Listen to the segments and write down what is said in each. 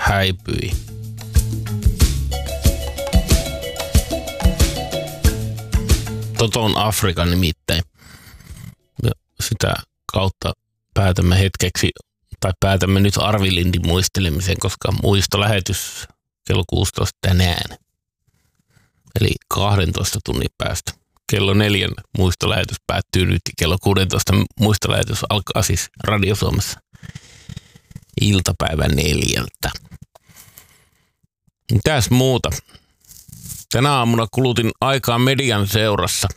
häipyi. Toton Afrika nimittäin. Ja sitä kautta päätämme nyt Arvi Lindin muistelemiseen, koska muistolähetys kello 16 tänään. Eli 12 tunnin päästä. Kello 4 muistolähetys päättyy nyt ja kello 16 muistolähetys alkaa siis Radio Suomessa iltapäivän 4. Mitäs muuta? Tänä aamuna kulutin aikaa median seurassa.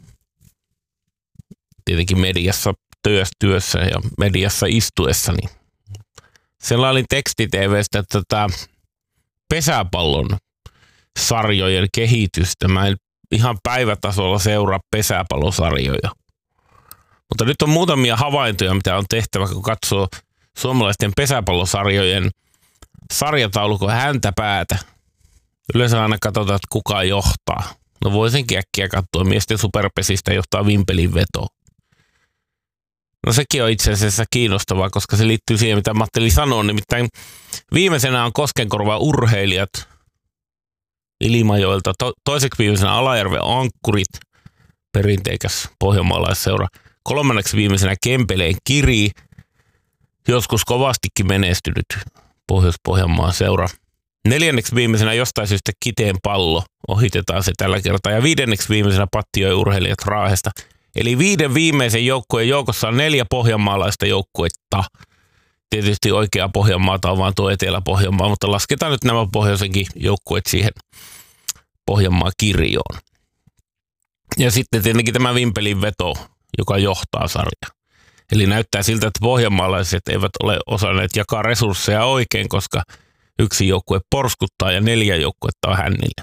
Tietenkin mediassa työssä ja mediassa istuessani. Sellainen teksti-tv:stä tätä pesäpallon sarjojen kehitystä. Mä en ihan päivätasolla seuraa pesäpallosarjoja. Mutta nyt on muutamia havaintoja, mitä on tehtävä, kun katsoo suomalaisten pesäpallosarjojen sarjataulukon häntäpäätä. Yleensä aina katsotaan, että kuka johtaa. No voisinkin äkkiä katsoa. Miesten superpesistä johtaa Vimpelin veto. No sekin on itse asiassa kiinnostavaa, koska se liittyy siihen, mitä Matteli sanoo. Nimittäin viimeisenä on Koskenkorva urheilijat Ilimajoelta. Toiseksi viimeisenä Alajärven Ankkurit, perinteikäs pohjanmaalaisseura. Kolmanneksi viimeisenä Kempeleen Kiri, joskus kovastikin menestynyt Pohjois-Pohjanmaan seura. Neljänneksi viimeisenä jostain syystä Kiteen Pallo, ohitetaan se tällä kertaa. Ja viidenneksi viimeisenä Pattijoen urheilijat Raahesta. Eli 5 viimeisen joukkueen joukossa on 4 pohjanmaalaista joukkuetta. Tietysti oikea Pohjanmaata on vaan tuo Etelä-Pohjanmaa, mutta lasketaan nyt nämä pohjoisenkin joukkueet siihen Pohjanmaan kirjoon. Ja sitten tietenkin tämä Vimpelin veto, joka johtaa sarjaa. Eli näyttää siltä, että pohjanmaalaiset eivät ole osanneet jakaa resursseja oikein, koska 1 joukkue porskuttaa ja 4 joukkuetta on hännillä.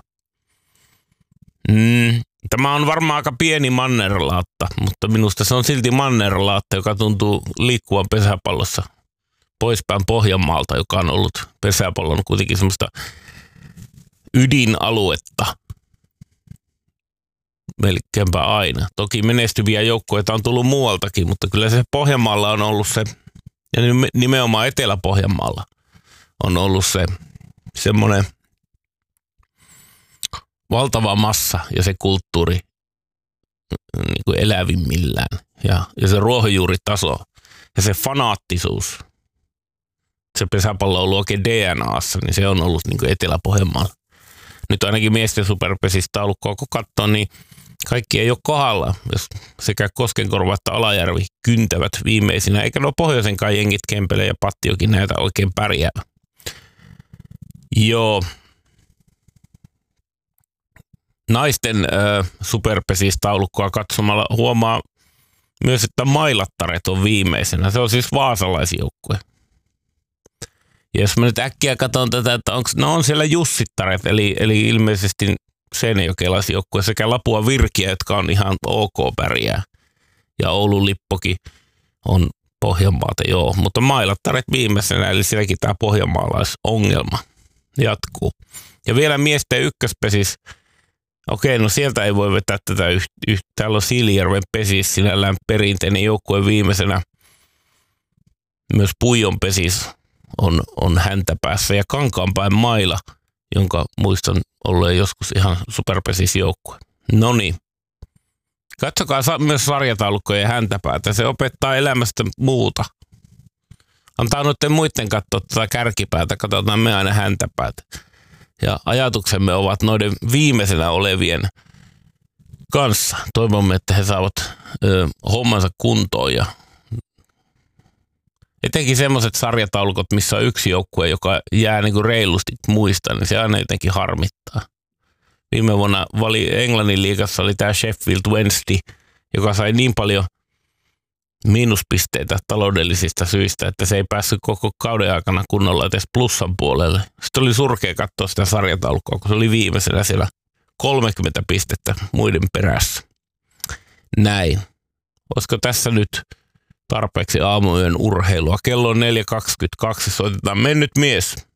Tämä on varmaan aika pieni mannerlaatta, mutta minusta se on silti mannerlaatta, joka tuntuu liikkuvan pesäpallossa poispäin Pohjanmaalta, joka on ollut pesäpallon kuitenkin semmoista ydinaluetta melkeinpä aina. Toki menestyviä joukkueita on tullut muualtakin, mutta kyllä se Pohjanmaalla on ollut se, ja nimenomaan Etelä-Pohjanmaalla on ollut se semmoinen valtava massa ja se kulttuuri niin kuin elävimmillään ja se ruohonjuuritaso ja se fanaattisuus. Se pesäpallo on ollut oikein DNAssa, niin se on ollut niin kuin Etelä-Pohjanmaalla. Nyt ainakin miesten superpesistä taulukkoa kun katsoo, niin kaikki ei ole kohdalla, jos sekä Koskenkorva että Alajärvi kyntävät viimeisinä, eikä nuo pohjoisenkaan jengit Kempele ja Pattiokin näitä oikein pärjää. Naisten superpesistaulukkoa katsomalla huomaa myös, että Mailattaret on viimeisenä. Se on siis vaasalaisjoukkue. Ja jos mä nyt äkkiä katson tätä, että on siellä Jussittaret, eli ilmeisesti seinäjokelaisjoukkue sekä Lapua Virkiä, jotka on ihan ok pärjää. Ja Oulun Lippokin on Pohjanmaata, joo. Mutta Mailattaret viimeisenä, eli sielläkin tämä pohjanmaalaisongelma jatkuu. Ja vielä miesten ykköspesis. Okei, no sieltä ei voi vetää tätä täällä on Siilijärven pesis sinällään perinteinen joukkue viimeisenä. Myös Puijon pesis on häntä päässä ja Kankaanpäin Maila, jonka muistan olleen joskus ihan superpesisjoukkue. Noniin. Katsokaa myös sarjataulukkojen häntäpäätä. Se opettaa elämästä muuta. Antaa noiden muiden katsoa tätä kärkipäätä. Katsotaan me aina häntäpäätä. Ja ajatuksemme ovat noiden viimeisenä olevien kanssa. Toivomme, että he saavat hommansa kuntoon. Ja etenkin semmoiset sarjataulukot, missä on 1 joukkue, joka jää niin kuin reilusti muista, niin se aina jotenkin harmittaa. Viime vuonna Englannin liigassa oli tämä Sheffield Wednesday, joka sai niin paljon miinuspisteitä taloudellisista syistä, että se ei päässyt koko kauden aikana kunnolla edes plussan puolelle. Sitten oli surkea katsoa sitä sarjataulukkoa, kun se oli viimeisenä siellä 30 pistettä muiden perässä. Näin. Olisiko tässä nyt tarpeeksi aamuyön urheilua? Kello on 4.22, soitetaan Mennyt mies.